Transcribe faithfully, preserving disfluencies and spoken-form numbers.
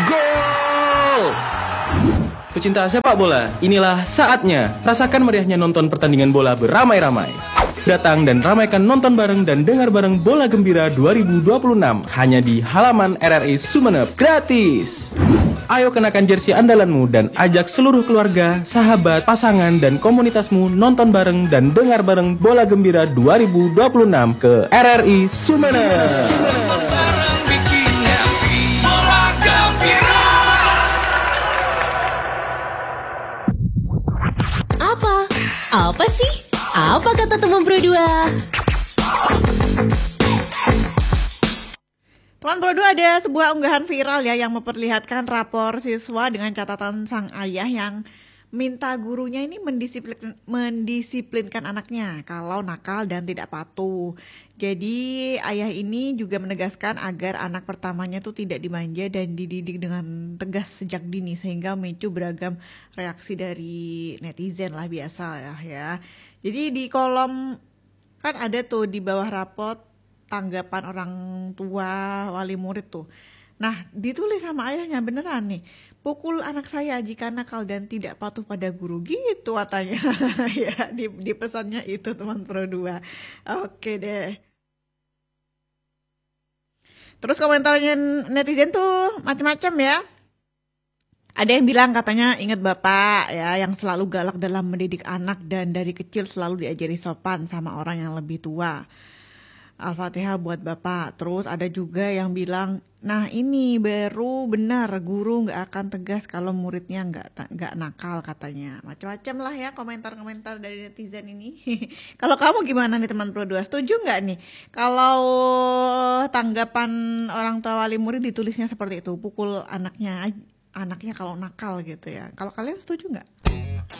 Gol! Pecinta sepak bola, inilah saatnya. Rasakan meriahnya nonton pertandingan bola beramai-ramai. Datang dan ramaikan nonton bareng dan dengar bareng Bola Gembira dua ribu dua puluh enam hanya di halaman R R I Sumeneb, gratis. Ayo kenakan jersey andalanmu dan ajak seluruh keluarga, sahabat, pasangan, dan komunitasmu nonton bareng dan dengar bareng Bola Gembira dua ribu dua puluh enam ke R R I Sumeneb. Apa? Apa sih? Apa kata teman Pro dua? Teman Pro dua, ada sebuah unggahan viral ya yang memperlihatkan rapor siswa dengan catatan sang ayah yang minta gurunya ini mendisiplin, mendisiplinkan anaknya kalau nakal dan tidak patuh. Jadi ayah ini juga menegaskan agar anak pertamanya tuh tidak dimanja dan dididik dengan tegas sejak dini sehingga memicu beragam reaksi dari netizen lah, biasa ya ya. Jadi di kolom kan ada tuh di bawah rapot tanggapan orang tua wali murid tuh. Nah, ditulis sama ayahnya beneran nih. Pukul anak saya jika nakal dan tidak patuh pada guru, gitu katanya. Ya, di, di pesannya itu teman Pro dua. Oke deh. Terus komentarnya netizen tuh macam-macam ya. Ada yang bilang katanya ingat bapak ya yang selalu galak dalam mendidik anak dan dari kecil selalu diajari sopan sama orang yang lebih tua. Al-Fatihah buat bapak. Terus ada juga yang bilang, nah ini baru benar guru nggak akan tegas kalau muridnya nggak nggak nakal katanya. Macam-macam lah ya komentar-komentar dari netizen ini. Kalau kamu gimana nih teman Pro dua? Setuju nggak nih kalau tanggapan orang tua wali murid ditulisnya seperti itu, pukul anaknya anaknya kalau nakal gitu ya? Kalau kalian setuju nggak?